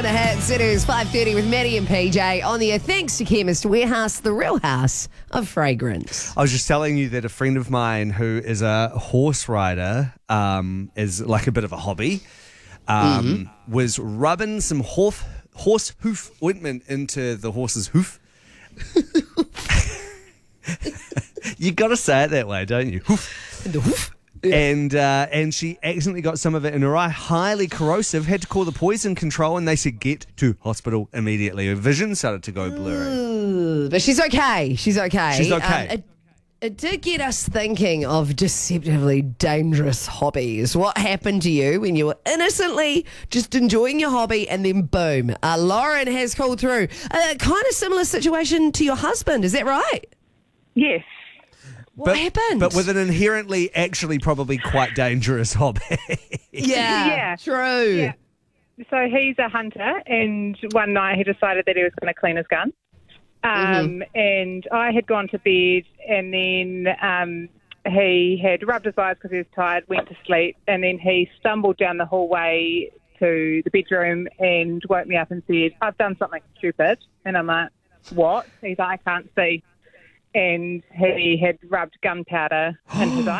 on the hits. It is 5:30 with Maddie and PJ on the air. Thanks to Chemist Warehouse, the real house of fragrance. I was just telling you that a friend of mine who is a horse rider, is like a bit of a hobby, was rubbing some horse hoof ointment into the horse's hoof. You got to say it that way, don't you? Hoof. The hoof. And she accidentally got some of it in her eye, highly corrosive, had to call the poison control, and they said, get to hospital immediately. Her vision started to go blurry. Ooh, but she's okay. She's okay. She's okay. It did get us thinking of deceptively dangerous hobbies. What happened to you when you were innocently just enjoying your hobby and then boom, Lauren has called through. A kind of similar situation to your husband, is that right? Yes. What happened? But with an inherently, actually, probably quite dangerous hobby. Yeah, true. Yeah. So he's a hunter, and one night he decided that he was going to clean his gun. And I had gone to bed, and then he had rubbed his eyes because he was tired, went to sleep, and then he stumbled down the hallway to the bedroom and woke me up and said, I've done something stupid. And I'm like, what? He's like, I can't see. And he had rubbed gunpowder in his eye.